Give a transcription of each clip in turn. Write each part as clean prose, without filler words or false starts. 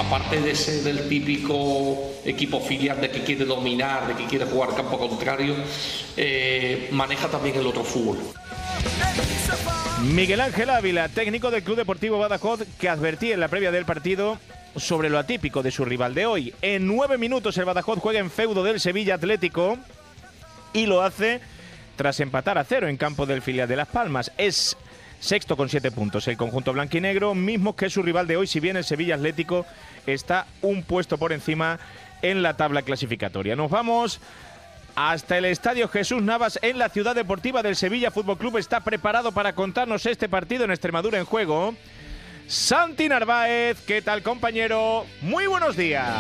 aparte de ser el típico equipo filial de que quiere dominar, de que quiere jugar campo contrario, maneja también el otro fútbol. Miguel Ángel Ávila, técnico del Club Deportivo Badajoz, que advertía en la previa del partido sobre lo atípico de su rival de hoy. En 9 minutos el Badajoz juega en feudo del Sevilla Atlético y lo hace tras empatar a 0 en campo del filial de Las Palmas. Es sexto con 7 puntos el conjunto blanquinegro, mismos que su rival de hoy, si bien el Sevilla Atlético está un puesto por encima en la tabla clasificatoria. Nos vamos hasta el Estadio Jesús Navas en la ciudad deportiva del Sevilla Fútbol Club. Está preparado para contarnos este partido en Extremadura en juego Santi Narváez. ¿Qué tal, compañero? Muy buenos días.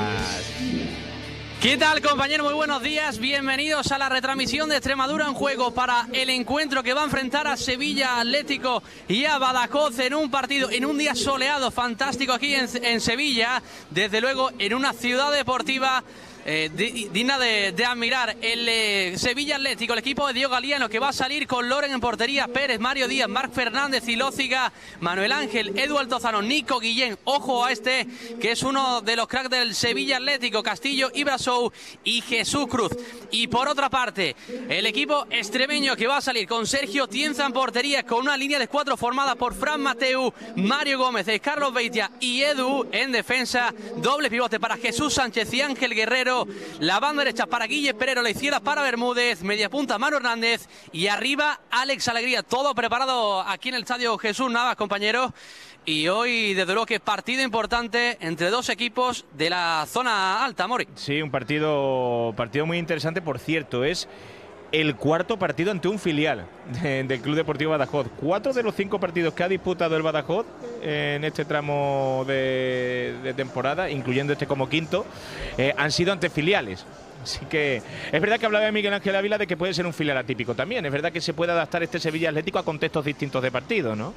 ¿Qué tal, compañero? Muy buenos días. Bienvenidos a la retransmisión de Extremadura en juego para el encuentro que va a enfrentar a Sevilla Atlético y a Badajoz en un partido, en un día soleado, fantástico aquí en Sevilla. Desde luego en una ciudad deportiva digna de admirar. El Sevilla Atlético, el equipo de Diego Galiano, que va a salir con Loren en portería, Pérez, Mario Díaz, Marc Fernández, Ilóciga, Manuel Ángel, Edu Altozano, Nico Guillén. Ojo a este, que es uno de los cracks del Sevilla Atlético, Castillo, Ibrasou y Jesús Cruz. Y por otra parte, el equipo extremeño, que va a salir con Sergio Tienza en portería, con una línea de 4 formada por Fran Mateu, Mario Gómez, Carlos Beitia y Edu en defensa. Doble pivote para Jesús Sánchez y Ángel Guerrero. La banda derecha para Guille Perero, la izquierda para Bermúdez, media punta Manu Hernández y arriba Alex Alegría. Todo preparado aquí en el Estadio Jesús Navas, compañeros. Y hoy, desde luego, que partido importante entre dos equipos de la zona alta, Mori. Sí, un partido muy interesante, por cierto. Es el cuarto partido ante un filial del Club Deportivo Badajoz. 4 de los 5 partidos que ha disputado el Badajoz en este tramo de temporada, incluyendo este como quinto, han sido ante filiales. Así que es verdad que hablaba Miguel Ángel Ávila de que puede ser un filial atípico también. Es verdad que se puede adaptar este Sevilla Atlético a contextos distintos de partido, ¿no?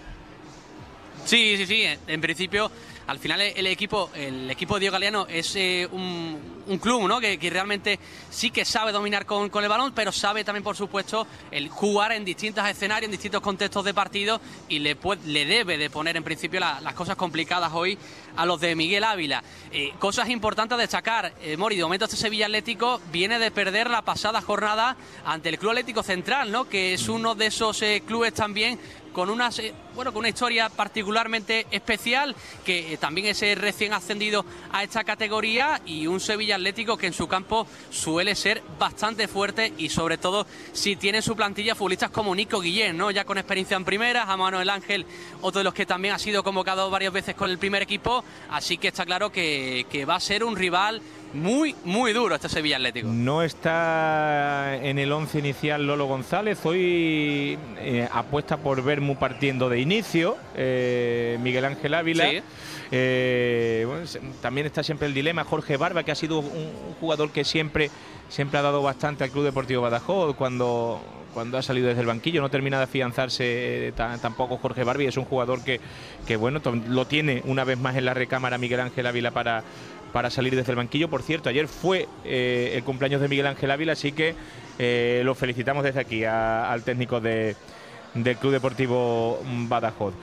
Sí. En principio, al final el equipo de Diego Galiano es un club, ¿no? que realmente sí que sabe dominar con el balón, pero sabe también, por supuesto, el jugar en distintos escenarios, en distintos contextos de partido, y le debe de poner en principio las cosas complicadas hoy a los de Miguel Ávila. Cosas importantes a destacar, Mori. De momento este Sevilla Atlético viene de perder la pasada jornada ante el Club Atlético Central, ¿no? Que es uno de esos clubes también con una historia particularmente especial, que también es recién ascendido a esta categoría, y un Sevilla Atlético que en su campo suele ser bastante fuerte, y sobre todo si tiene en su plantilla futbolistas como Nico Guillén, ¿no? Ya con experiencia en primera, a Manuel Ángel, otro de los que también ha sido convocado varias veces con el primer equipo, así que está claro que va a ser un rival muy duro este Sevilla Atlético. No está en el 11 inicial Lolo González. Hoy apuesta por Bermú partiendo de inicio, Miguel Ángel Ávila. Sí. Bueno, también está siempre el dilema Jorge Barba, que ha sido un jugador que siempre ha dado bastante al Club Deportivo Badajoz cuando ha salido desde el banquillo. No termina de afianzarse tampoco Jorge Barbi. Es un jugador que bueno, lo tiene una vez más en la recámara Miguel Ángel Ávila para salir desde el banquillo. Por cierto, ayer fue el cumpleaños de Miguel Ángel Ávila, así que lo felicitamos desde aquí al técnico del Club Deportivo Badajoz.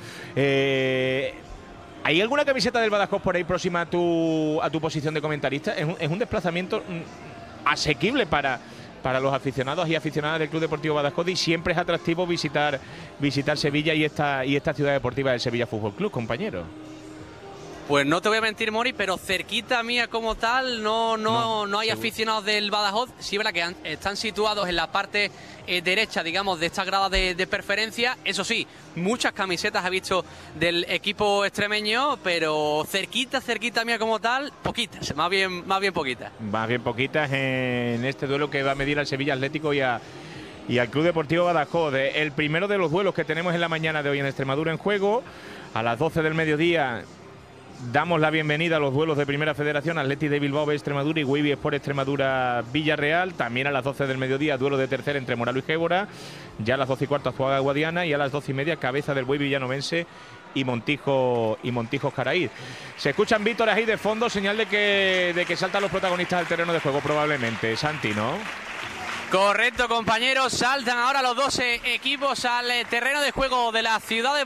¿Hay alguna camiseta del Badajoz por ahí próxima a tu posición de comentarista? Es un desplazamiento asequible para los aficionados y aficionadas del Club Deportivo Badajoz, y siempre es atractivo visitar Sevilla y esta ciudad deportiva del Sevilla Fútbol Club, compañero. Pues no te voy a mentir, Mori, pero cerquita mía como tal no hay aficionados del Badajoz. Sí, es verdad que están situados en la parte derecha, digamos, de esta grada de preferencia. Eso sí, muchas camisetas he visto del equipo extremeño, pero cerquita mía como tal, poquitas, más bien poquitas. Más bien poquitas en este duelo que va a medir al Sevilla Atlético y al Club Deportivo Badajoz. El primero de los duelos que tenemos en la mañana de hoy en Extremadura en juego, a las 12 del mediodía. Damos la bienvenida a los duelos de Primera Federación, Athletic de Bilbao B Extremadura y Wavy Sport Extremadura Villarreal. También a las 12 del mediodía, duelo de tercera entre Moralo y Gébora. Ya a las 12 y cuarto, Azuaga Guadiana, y a las 12 y media, Cabeza del Buey Villanovense y Montijo Jaraíz. Se escuchan vítores ahí de fondo, señal de que saltan los protagonistas del terreno de juego probablemente. Santi, ¿no? Correcto, compañeros, saltan ahora los dos equipos al terreno de juego de la ciudad de